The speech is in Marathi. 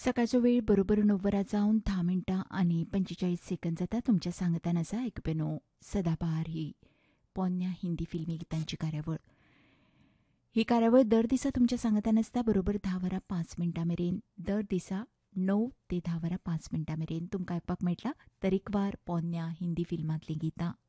सकाळचो वेळ बरोबर 9 जावन 10 मिनटां आनी 45 सेकंद जाता. तुमच्या सांगतान आसा आयकुपेनो सदाबहार ही पोन्न्या हिंदी फिल्मी गितांची कार्यावळ. ही कार्यावळ दर दिसा तुमच्या सांगतान आसता बरोबर 10:05 मेरेन. दर दिसा 9 ते 10:05 मेरेन तुमकां आयकपाक मेळटला तरेकवार पोन्न्या हिंदी फिल्मांतलीं गितां.